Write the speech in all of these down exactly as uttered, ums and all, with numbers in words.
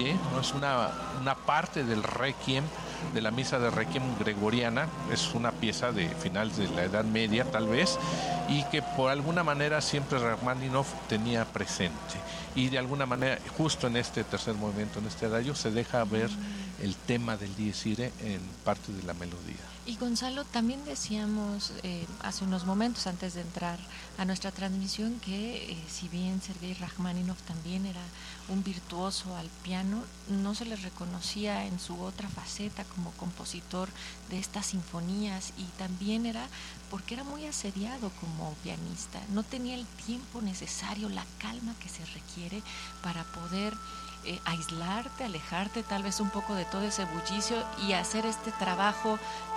¿no? Es una, una parte del Requiem, de la misa de Requiem gregoriana. Es una pieza de finales de la Edad Media, tal vez, y que por alguna manera siempre Rachmaninoff tenía presente. Y de alguna manera, justo en este tercer movimiento, en este adagio, se deja ver el tema del Dies Irae en parte de la melodía. Y Gonzalo, también decíamos eh, hace unos momentos antes de entrar a nuestra transmisión que eh, si bien Sergei Rachmaninoff también era un virtuoso al piano, no se le reconocía en su otra faceta como compositor de estas sinfonías, y también era porque era muy asediado como pianista, no tenía el tiempo necesario, la calma que se requiere para poder Eh, aislarte, alejarte tal vez un poco de todo ese bullicio y hacer este trabajo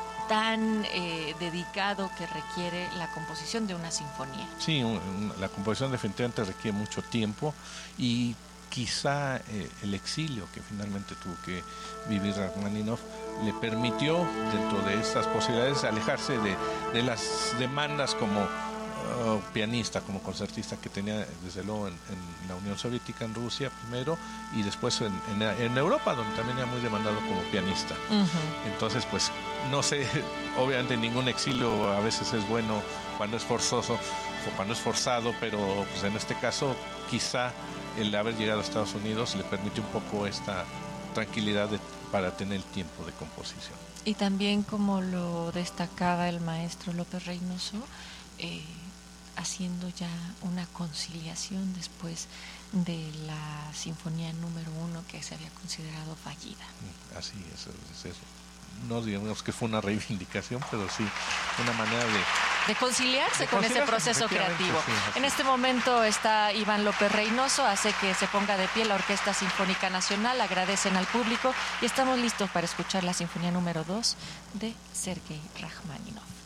tan eh, dedicado que requiere la composición de una sinfonía. Sí, un, un, la composición definitivamente requiere mucho tiempo, y quizá eh, el exilio que finalmente tuvo que vivir Rachmaninoff le permitió, dentro de estas posibilidades, alejarse de, de las demandas como Uh, pianista, como concertista que tenía desde luego en, en la Unión Soviética, en Rusia primero, y después en, en, en Europa, donde también era muy demandado como pianista. Uh-huh. Entonces, pues, no sé, obviamente ningún exilio a veces es bueno cuando es forzoso o cuando es forzado, pero pues en este caso quizá el haber llegado a Estados Unidos le permite un poco esta tranquilidad de, para tener el tiempo de composición. Y también, como lo destacaba el maestro López Reynoso, eh, haciendo ya una conciliación después de la sinfonía número uno que se había considerado fallida. Así es, es eso. No digamos que fue una reivindicación, pero sí una manera de de conciliarse de con conciliarse, ese proceso creativo. Sí, en este momento está Iván López Reynoso, hace que se ponga de pie la Orquesta Sinfónica Nacional, agradecen al público y estamos listos para escuchar la sinfonía número dos de Sergei Rachmaninoff.